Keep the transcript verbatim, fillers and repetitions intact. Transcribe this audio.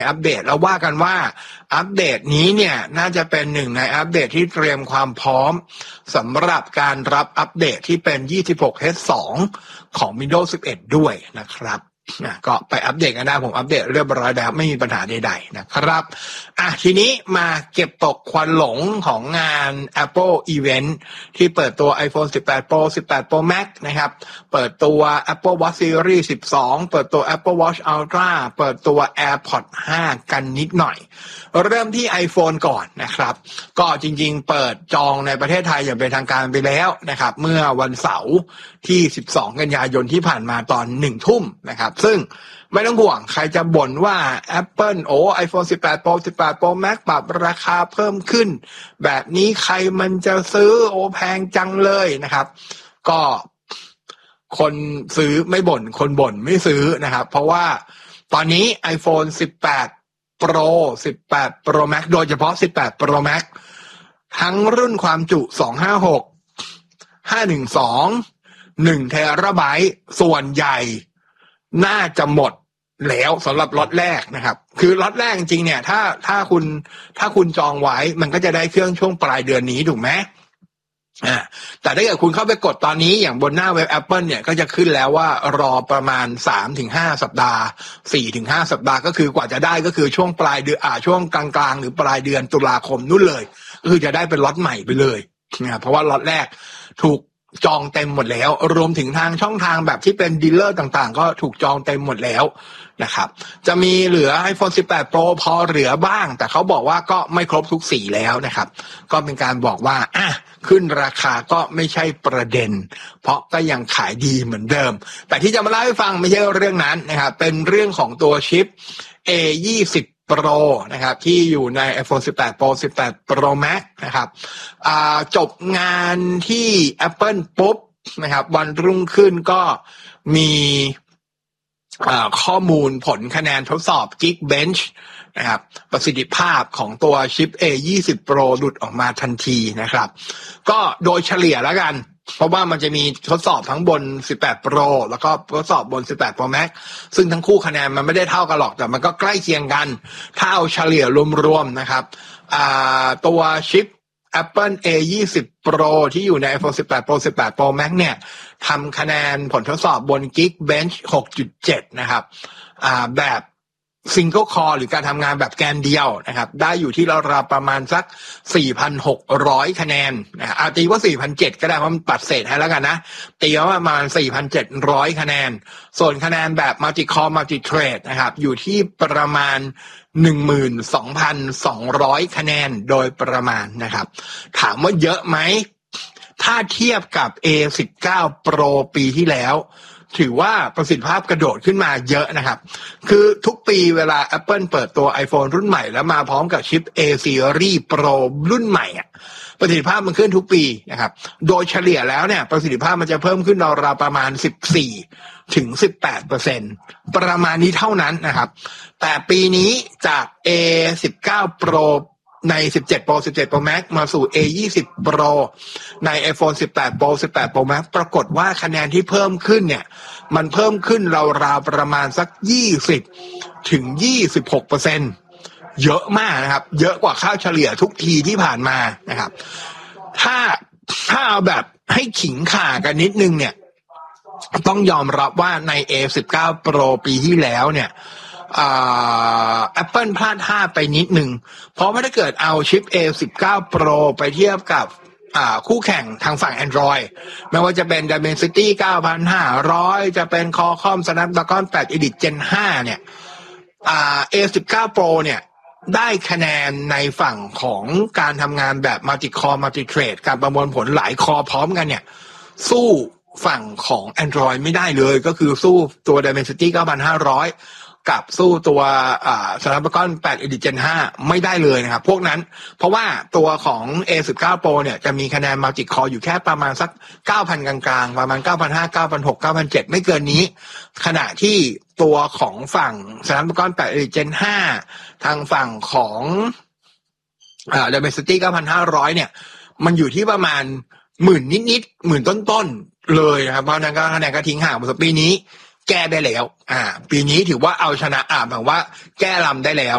อัปเดตแล้วว่ากันว่าอัปเดตนี้เนี่ยน่าจะเป็นหนึ่งในอัปเดตที่เตรียมความพร้อมสำหรับการรับอัปเดตที่เป็น ยี่สิบหก เอช สอง ของ Windows สิบเอ็ด ด้วยนะครับนะก็ไปอัปเดตกันได้ผมอัปเดตเรียบร้อยแล้วไม่มีปัญหาใดๆนะครับอ่ะทีนี้มาเก็บตกควันหลงของงาน Apple Event ที่เปิดตัว iPhone สิบแปด Pro สิบแปด Pro Max นะครับเปิดตัว Apple Watch Series สิบสอง เปิดตัว Apple Watch Ultra เปิดตัว AirPods ห้า กันนิดหน่อยเริ่มที่ iPhone ก่อนนะครับก็จริงๆเปิดจองในประเทศไทยอย่างเป็นทางการไปแล้วนะครับเมื่อวันเสาร์ที่สิบสองกันยายนที่ผ่านมาตอนหนึ่งทุ่มนะครับซึ่งไม่ต้องห่วงใครจะบ่นว่า Apple โอ้ iPhone สิบแปด Pro สิบแปด Pro Max ปรับราคาเพิ่มขึ้นแบบนี้ใครมันจะซื้อโอ้แพงจังเลยนะครับก็คนซื้อไม่บ่นคนบ่นไม่ซื้อนะครับเพราะว่าตอนนี้ iPhone สิบแปด Pro สิบแปด Pro Max โดยเฉพาะสิบแปด Pro Max ทั้งรุ่นความจุสองห้าหก ห้าหนึ่งสอง หนึ่งเทราไบต์ส่วนใหญ่น่าจะหมดแล้วสำหรับล็อตแรกนะครับคือล็อตแรกจริงๆเนี่ยถ้าถ้าคุณถ้าคุณจองไว้มันก็จะได้เครื่องช่วงปลายเดือนนี้ถูกไหมอ่าแต่ถ้าเกิดคุณเข้าไปกดตอนนี้อย่างบนหน้าเว็บ Apple เนี่ยก็จะขึ้นแล้วว่ารอประมาณ สามถึงห้า สัปดาห์ สี่ถึงห้า สัปดาห์ก็คือกว่าจะได้ก็คือช่วงปลายเดือนอ่าช่วงกลางๆหรือปลายเดือนตุลาคมนู่นเลยก็คือจะได้เป็นล็อตใหม่ไปเลยนะเพราะว่าล็อตแรกถูกจองเต็มหมดแล้วรวมถึงทางช่องทางแบบที่เป็นดีลเลอร์ต่างๆก็ถูกจองเต็มหมดแล้วนะครับจะมีเหลือ iPhone สิบแปด Pro พอเหลือบ้างแต่เขาบอกว่าก็ไม่ครบทุกสีแล้วนะครับก็เป็นการบอกว่าอ่ะขึ้นราคาก็ไม่ใช่ประเด็นเพราะก็ยังขายดีเหมือนเดิมแต่ที่จะมาเล่าให้ฟังไม่ใช่เรื่องนั้นนะครับเป็นเรื่องของตัวชิป เอ ยี่สิบ Pro นะครับที่อยู่ใน iPhone สิบแปด Pro สิบแปด Pro Max นะครับอ่าจบงานที่ Apple ปุ๊บนะครับวันรุ่งขึ้นก็มีข้อมูลผลคะแนนทดสอบ Geekbench นะครับประสิทธิภาพของตัวชิป เอ ยี่สิบ Pro หลุดออกมาทันทีนะครับก็โดยเฉลี่ยแล้วกันเพราะว่ามันจะมีทดสอบทั้งบนสิบแปด Pro แล้วก็ทดสอบบนสิบแปด Pro Max ซึ่งทั้งคู่คะแนนมันไม่ได้เท่ากันหรอกแต่มันก็ใกล้เคียงกันถ้าเอาเฉลี่ยรวมๆนะครับอ่าตัวชิปApple เอ ยี่สิบ Pro ที่อยู่ใน iPhone สิบแปด Pro สิบแปด Pro Max เนี่ยทำคะแนนผลทดสอบบน Geekbench หกจุดเจ็ด นะครับอ่าแบบ Single Core หรือการทำงานแบบแกนเดียวนะครับได้อยู่ที่ราวๆประมาณสัก สี่พันหกร้อย คะแนนนะอาตีว่า สี่พันเจ็ดร้อย ก็ได้เพราะมันปัดเศษให้แล้วกันนะตีว่าประมาณ สี่พันเจ็ดร้อย คะแนนส่วนคะแนนแบบ Multi Core Multi Thread นะครับอยู่ที่ประมาณหนึ่งหมื่นสองพันสองร้อย คะแนนโดยประมาณนะครับถามว่าเยอะไหมถ้าเทียบกับ เอ สิบเก้า Pro ปีที่แล้วถือว่าประสิทธิภาพกระโดดขึ้นมาเยอะนะครับคือทุกปีเวลา Apple เปิดตัว iPhone รุ่นใหม่แล้วมาพร้อมกับชิป A Series Pro รุ่นใหม่อ่ะประสิทธิภาพมันขึ้นทุกปีนะครับโดยเฉลี่ยแล้วเนี่ยประสิทธิภาพมันจะเพิ่มขึ้นราวๆประมาณสิบสี่ถึงสิบแปดเปอร์เซ็นต์ ประมาณนี้เท่านั้นนะครับแต่ปีนี้จาก เอ สิบเก้า Pro ในสิบเจ็ด Pro สิบเจ็ด Pro Max มาสู่ เอ ยี่สิบ Pro ใน iPhone สิบแปด Pro สิบแปด Pro Max ปรากฏว่าคะแนนที่เพิ่มขึ้นเนี่ยมันเพิ่มขึ้นราวๆประมาณสักยี่สิบถึงยี่สิบหกเปอร์เซ็นต์ เยอะมากนะครับเยอะกว่าค่าเฉลี่ยทุกทีที่ผ่านมานะครับถ้าถ้าเอาแบบให้ขิงข่ากันนิดนึงเนี่ยต้องยอมรับว่าใน เอ สิบเก้า Pro ปีที่แล้วเนี่ยอ่า Apple พลาดท่าไปนิดนึงเพราะว่าถ้าเกิดเอาชิป เอ สิบเก้า Pro ไปเทียบกับอ่าคู่แข่งทางฝั่ง Android ไม่ว่าจะเป็น Dimensity เก้าพันห้าร้อย จะเป็น Qualcomm Snapdragon แปด Elite Gen ห้าเนี่ยอ่า เอ สิบเก้า Pro เนี่ยได้คะแนนในฝั่งของการทำงานแบบ Multi Core Multi Thread การประมวลผลหลายคอพร้อมกันเนี่ยสู้ฝั่งของ Android ไม่ได้เลยก็คือสู้ตัว Dimensity เก้าพันห้าร้อยกับสู้ตัวอ่า Snapdragon แปด Elite Gen ห้าไม่ได้เลยนะครับพวกนั้นเพราะว่าตัวของ เอ สิบเก้า Pro เนี่ยจะมีคะแนน Multi Core อยู่แค่ประมาณสัก เก้าพัน กลางๆประมาณ เก้าพันห้าร้อย เก้าพันหกร้อย เก้าพันเจ็ดร้อย ไม่เกินนี้ขณะที่ตัวของฝั่ง Snapdragon แปด Elite Gen ห้าทางฝั่งของอ่า Dimensity เก้าพันห้าร้อยเนี่ยมันอยู่ที่ประมาณหมื่นนิดๆหมื่นต้นๆเลยนะครับเพราะนั้นก็คะแนนก็ทิ้งห่างมาสักปีนี้แก้ได้แล้วอ่าปีนี้ถือว่าเอาชนะอ่าหมายว่าแก้ลำได้แล้ว